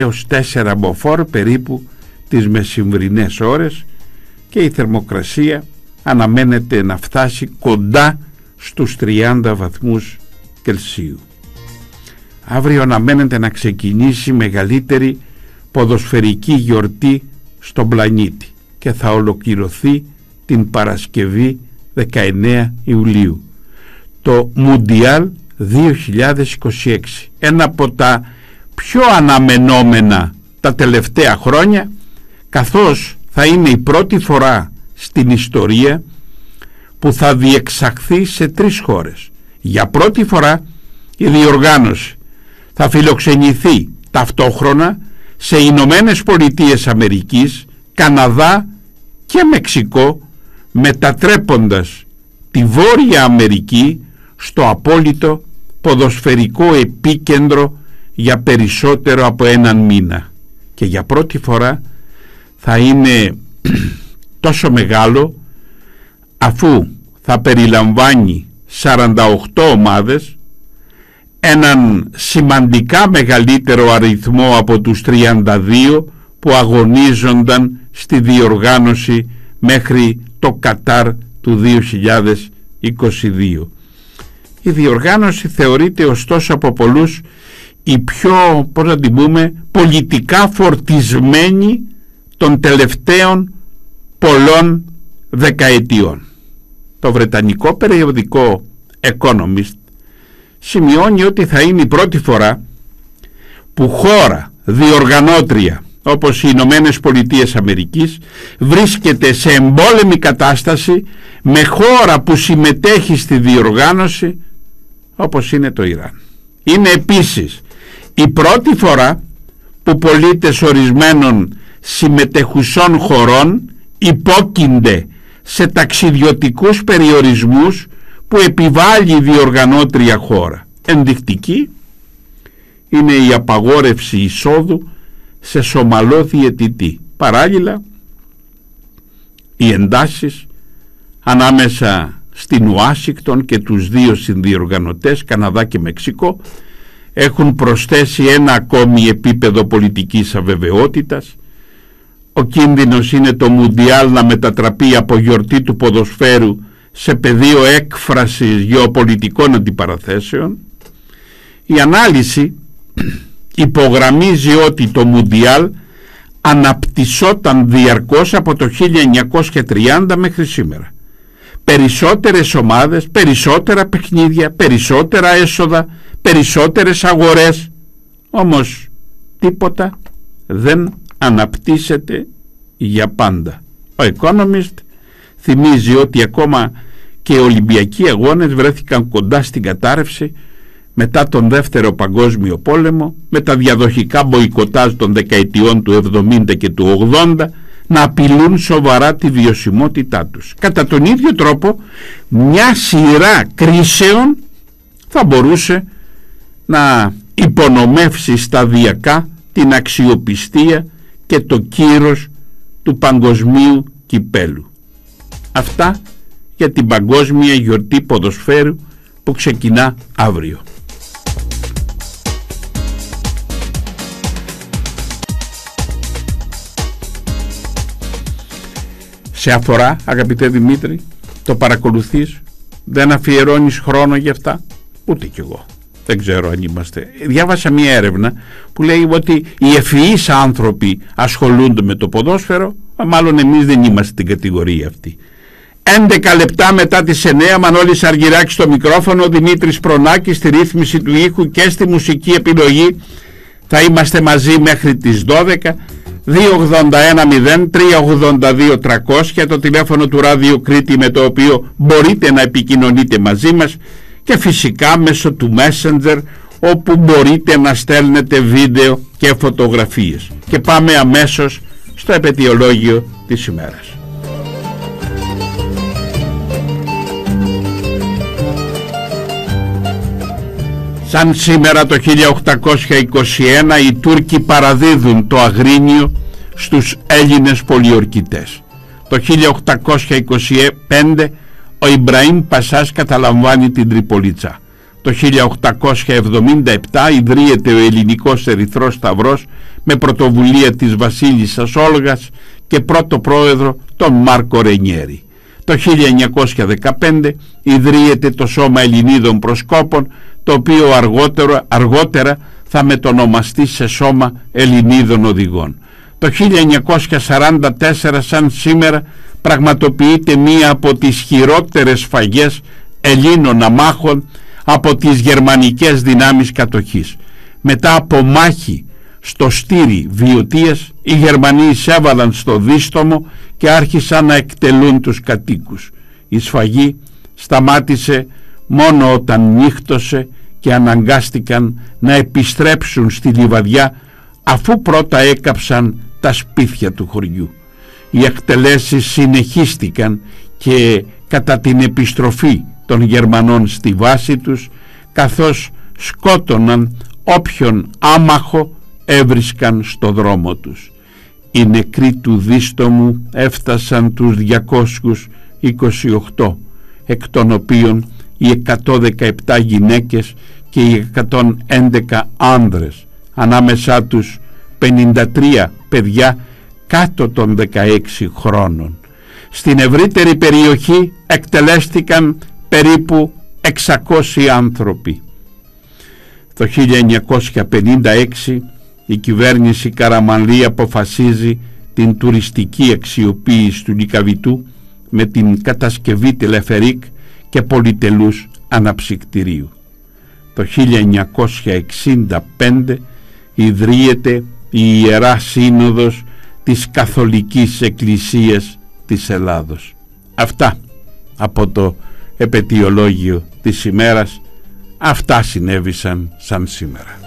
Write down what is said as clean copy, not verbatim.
έως 4 μποφόρ περίπου τις μεσημβρινές ώρες και η θερμοκρασία αναμένεται να φτάσει κοντά στους 30 βαθμούς Κελσίου. Αύριο αναμένεται να ξεκινήσει η μεγαλύτερη ποδοσφαιρική γιορτή στον πλανήτη και θα ολοκληρωθεί την Παρασκευή 19 Ιουλίου. Το Μουντιάλ 2026, ένα από τα πιο αναμενόμενα τα τελευταία χρόνια, καθώς θα είναι η πρώτη φορά στην ιστορία που θα διεξαχθεί σε 3 χώρες. Για πρώτη φορά η διοργάνωση θα φιλοξενηθεί ταυτόχρονα σε Ηνωμένες Πολιτείες Αμερικής, Καναδά και Μεξικό, μετατρέποντας τη Βόρεια Αμερική στο απόλυτο ποδοσφαιρικό επίκεντρο για περισσότερο από έναν μήνα. Και για πρώτη φορά θα είναι τόσο μεγάλο, αφού θα περιλαμβάνει 48 ομάδες, έναν σημαντικά μεγαλύτερο αριθμό από τους 32 που αγωνίζονταν στη διοργάνωση μέχρι το Κατάρ του 2022. Η διοργάνωση θεωρείται ωστόσο από πολλούς η πιο, πολιτικά φορτισμένη των τελευταίων πολλών δεκαετιών. Το βρετανικό περιοδικό Economist σημειώνει ότι θα είναι η πρώτη φορά που χώρα διοργανώτρια όπως οι Ηνωμένες Πολιτείες Αμερικής βρίσκεται σε εμπόλεμη κατάσταση με χώρα που συμμετέχει στη διοργάνωση όπως είναι το Ιράν. Είναι επίσης η πρώτη φορά που πολίτες ορισμένων συμμετεχουσών χωρών υπόκεινται σε ταξιδιωτικούς περιορισμούς που επιβάλλει η διοργανώτρια χώρα. Ενδεικτική είναι η απαγόρευση εισόδου σε Σομαλό διαιτητή. Παράλληλα, οι εντάσεις ανάμεσα στην Ουάσιγκτον και τους δύο συνδιοργανωτές, Καναδά και Μεξικό, έχουν προσθέσει ένα ακόμη επίπεδο πολιτικής αβεβαιότητας. Ο κίνδυνος είναι το Μουντιάλ να μετατραπεί από γιορτή του ποδοσφαίρου σε πεδίο έκφρασης γεωπολιτικών αντιπαραθέσεων. Η ανάλυση υπογραμμίζει ότι το Μουντιάλ αναπτυσσόταν διαρκώς από το 1930 μέχρι σήμερα. Περισσότερες ομάδες, περισσότερα παιχνίδια, περισσότερα έσοδα, περισσότερες αγορές, όμως τίποτα δεν αναπτύσσεται για πάντα. Ο Economist θυμίζει ότι ακόμα και οι Ολυμπιακοί αγώνες βρέθηκαν κοντά στην κατάρρευση μετά τον Δεύτερο Παγκόσμιο Πόλεμο, με τα διαδοχικά μποϊκοτάζ των δεκαετιών του 70 και του 80 να απειλούν σοβαρά τη βιωσιμότητά τους. Κατά τον ίδιο τρόπο, μια σειρά κρίσεων θα μπορούσε να υπονομεύσει σταδιακά την αξιοπιστία και το κύρος του παγκοσμίου κυπέλου. Αυτά για την Παγκόσμια Γιορτή Ποδοσφαίρου που ξεκινά αύριο. Σε αφορά, αγαπητέ Δημήτρη, το παρακολουθείς, δεν αφιερώνεις χρόνο για αυτά? Ούτε κι εγώ. Δεν ξέρω αν είμαστε. Διάβασα μια έρευνα που λέει ότι οι ευφυείς άνθρωποι ασχολούνται με το ποδόσφαιρο, μάλλον εμείς δεν είμαστε στην κατηγορία αυτή. 11 λεπτά μετά τις 9, Μανώλης Αργυράκης στο μικρόφωνο, Δημήτρης Προνάκης στη ρύθμιση του ήχου και στη μουσική επιλογή. Θα είμαστε μαζί μέχρι τις 12. 281-0382-300 το τηλέφωνο του Ράδιο Κρήτη, με το οποίο μπορείτε να επικοινωνείτε μαζί μας, και φυσικά μέσω του Messenger, όπου μπορείτε να στέλνετε βίντεο και φωτογραφίες. Και πάμε αμέσως στο επετειολόγιο της ημέρας. Σαν σήμερα το 1821 οι Τούρκοι παραδίδουν το Αγρίνιο στους Έλληνες πολιορκητές. Το 1825 ο Ιμπραήμ Πασάς καταλαμβάνει την Τριπολίτσα. Το 1877 ιδρύεται ο Ελληνικός Ερυθρός Σταυρός με πρωτοβουλία της βασίλισσας Όλγας και πρώτο πρόεδρο τον Μάρκο Ρενιέρη. Το 1915 ιδρύεται το Σώμα Ελληνίδων Προσκόπων, το οποίο αργότερα θα μετονομαστεί σε Σώμα Ελληνίδων Οδηγών. Το 1944 σαν σήμερα πραγματοποιείται μία από τις χειρότερες σφαγές Ελλήνων αμάχων από τις γερμανικές δυνάμεις κατοχής. Μετά από μάχη στο Στήρι Βιωτίας, οι Γερμανοί εισέβαλαν στο Δίστομο και άρχισαν να εκτελούν τους κατοίκους. Η σφαγή σταμάτησε μόνο όταν νύχτωσε και αναγκάστηκαν να επιστρέψουν στη Λιβαδιά, αφού πρώτα έκαψαν τα σπίτια του χωριού. Οι εκτελέσεις συνεχίστηκαν και κατά την επιστροφή των Γερμανών στη βάση τους, καθώς σκότωναν όποιον άμαχο έβρισκαν στο δρόμο τους. Οι νεκροί του Δίστομου έφτασαν τους 228, εκ των οποίων οι 117 γυναίκες και οι 111 άνδρες, ανάμεσά τους 53 παιδιά κάτω των 16 χρόνων. Στην ευρύτερη περιοχή εκτελέστηκαν περίπου 600 άνθρωποι. Το 1956 η κυβέρνηση Καραμανλή αποφασίζει την τουριστική αξιοποίηση του Λυκαβητού με την κατασκευή τελεφερίκ και πολυτελούς αναψυκτηρίου. Το 1965 ιδρύεται η Ιερά Σύνοδος της Καθολικής Εκκλησίας της Ελλάδος. Αυτά από το επετειολόγιο της ημέρας. Αυτά συνέβησαν σαν σήμερα.